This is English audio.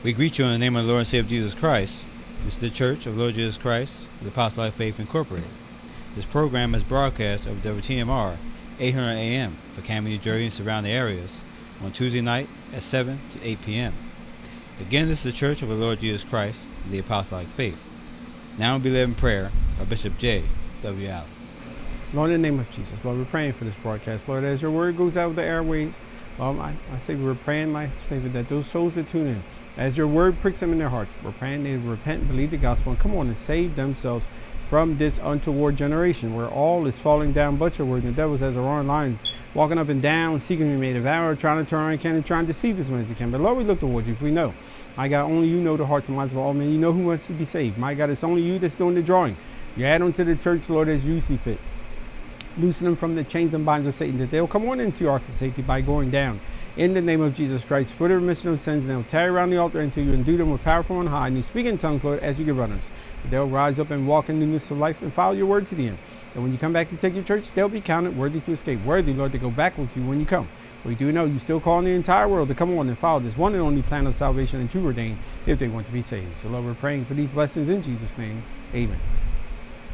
We greet you in the name of the Lord and Savior Jesus Christ. This is the Church of Lord Jesus Christ, the Apostolic Faith Incorporated. This program is broadcast over WTMR 800 AM for Camden, New Jersey and surrounding areas on Tuesday night at 7 to 8 p.m. Again, this is the Church of the Lord Jesus Christ, the Apostolic Faith. Now we'll be led in prayer by Bishop J. W. Allen. Lord, in the name of Jesus, Lord, we're praying for this broadcast. Lord, as your word goes out of the airways, Lord, I say we're praying, my Savior, that those souls that tune in, as your word pricks them in their hearts, we're praying they repent and believe the gospel and come on and save themselves from this untoward generation where all is falling down but your word. And the devil says a roaring lion, walking up and down, seeking to be made of hour, trying to turn around can and trying to deceive as many as he can. But Lord, we look towards you. If we know, my God, only you know the hearts and minds of all men. You know who wants to be saved. My God, it's only you that's doing the drawing. You add them to the church, Lord, as you see fit. Loosen them from the chains and binds of Satan, that they'll come on into your ark of safety by going down in the name of Jesus Christ for the remission of sins, and they'll tarry around the altar until you endue them with power from on high. And you speak in tongues, Lord, as you give runners. They'll rise up and walk in the newness of life and follow your word to the end. And when you come back to take your church, they'll be counted worthy to escape. Worthy, Lord, to go back with you when you come. We do know you still calling the entire world to come on and follow this one and only plan of salvation that you ordained if they want to be saved. So, Lord, we're praying for these blessings in Jesus' name. Amen.